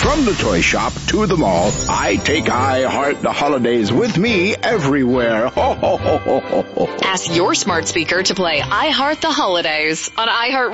From the toy shop to the mall, I take I Heart the Holidays with me everywhere. Ho, ho, ho, ho, ho, ho. Ask your smart speaker to play I Heart the Holidays on iHeart